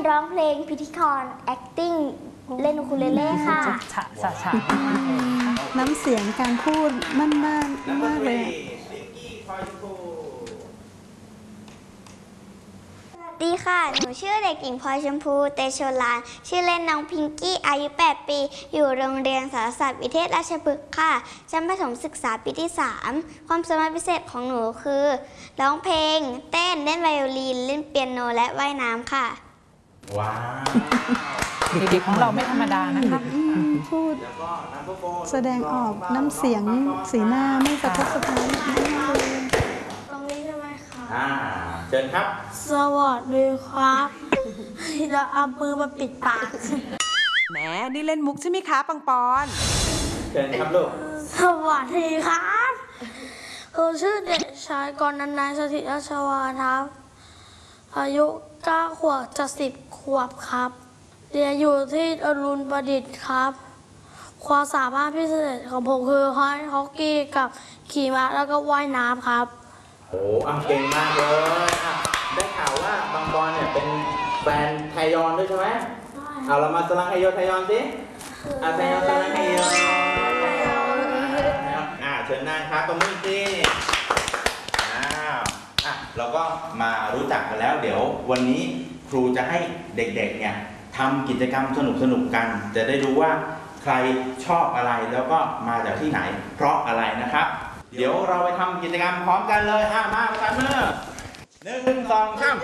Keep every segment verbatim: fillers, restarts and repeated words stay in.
ร้องเพลงพิธีกร acting เล่นอูคูเลเล่ค่ะฉะฉะฉะน้ำเสียงการพูดมั่นมากมากเลยสวัสดีค่ะหนูชื่อเด็กหญิงพลอยชมพูเตโชลานชื่อเล่นน้องพิงกี้อายุแปดปีอยู่โรงเรียนสารศาสตร์วิเทศราชพฤกษ์ค่ะชั้นประถมศึกษาปีที่สามความสามารถพิเศษของหนูคือร้องเพลงเต้นเล่นไวโอลินเล่นเปียโนและว่ายน้ำค่ะว้าวเด็กๆของเราไม่ธรรมดานะคะพูดแสดงออกน้ำเสียงสีหน้าไม่สะทกสะท้านตรงนี้ใช่ไหมคะอ่าเชิญครับสวัสดีครับเราเอามือมาปิดปากแหมนี่เล่นมุกใช่ไหมคะปังปอนเชิญครับลูกสวัสดีครับคือชื่อเด็กชายกรนันท์นายสถิตราชวาทครับอายุเก้าขวบจะสิบขวบครับเรียนอยู่ที่อรุณประดิษฐ์ครับความสามารถพิเศษของผมคือฮอยฮอกกี้กับขี่ม้าแล้วก็ว่ายน้ำครับโอ้อ่ะเก่งมากเลยอ่ะได้ข่าวว่าบางบอลเนี่ยเป็นแฟนไทยอนด้วยใช่ไหมเอาเรามาสลังไทยอนไทยอนสิอ่ะไทยอนสลังไทยอนอ่ะเชิญนั่งครับตรงนี้สิอ้าวอ่ะเราก็มารู้จักกันแล้วเดี๋ยววันนี้ครูจะให้เด็กๆเนี่ยทำกิจกรรมสนุกๆกันจะได้รู้ว่าใครชอบอะไรแล้วก็มาจากที่ไหนเพราะอะไรนะครับเดี๋ยวเราไปทำกิจกรรมพร้อมกันเลยอ่ะมาประสานมือหนึ่งสองสาม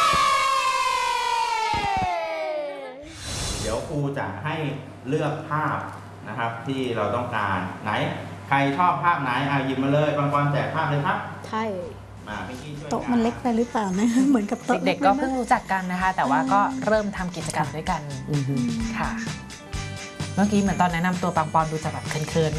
เดี๋ยวครูจะให้เลือกภาพนะครับที่เราต้องการไหนใครชอบภาพไหนอ่ะหยิบมาเลยบางคนแจกภาพเลยครับใช่มาพี่กี้ช่วยโต๊ะมันเล็กไปหรือเปล่านะเหมือนกับโต๊ะเด็กๆก็เพิ่งรู้จักกันนะคะแต่ว่าก็เริ่มทำกิจกรรมด้วยกันค่ะเมื่อกี้เหมือนตอนแนะนำตัวปังปอนดูจะแบบเขินๆ